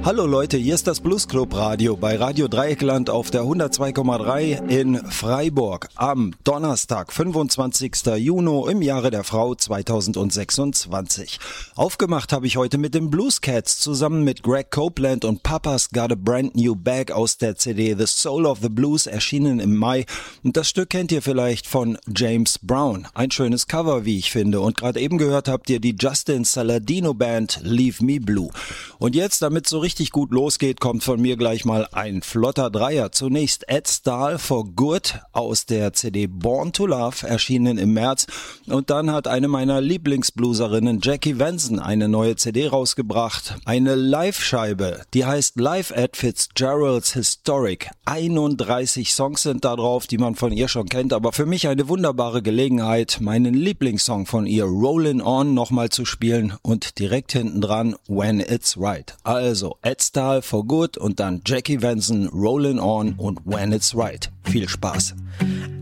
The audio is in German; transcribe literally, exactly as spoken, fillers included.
Hallo Leute, hier ist das Blues Club Radio bei Radio Dreieckland auf der hundertzwei Komma drei in Freiburg am Donnerstag, fünfundzwanzigsten Juni im Jahre der Frau zweitausendsechsundzwanzig. Aufgemacht habe ich heute mit den Blues Cats zusammen mit Greg Copeland und Papa's Got a Brand New Bag aus der C D The Soul of the Blues, erschienen im Mai. Und das Stück kennt ihr vielleicht von James Brown. Ein schönes Cover, wie ich finde. Und gerade eben gehört habt ihr die Justin Saladino Band Leave Me Blue. Und jetzt, damit so richtig gut losgeht, kommt von mir gleich mal ein flotter Dreier. Zunächst Ed Stahl for Good aus der C D Born to Love, erschienen im März. Und dann hat eine meiner Lieblingsblueserinnen, Jackie Venson, eine neue C D rausgebracht. Eine Live-Scheibe, die heißt Live at Fitzgerald's Historic. einunddreißig Songs sind da drauf, die man von ihr schon kennt. Aber für mich eine wunderbare Gelegenheit, meinen Lieblingssong von ihr, Rollin' On, nochmal zu spielen. Und direkt hinten dran, When It's Right. Also, Ed Stahl for Good und dann Jackie Venson, Rollin' On und When It's Right. Viel Spaß.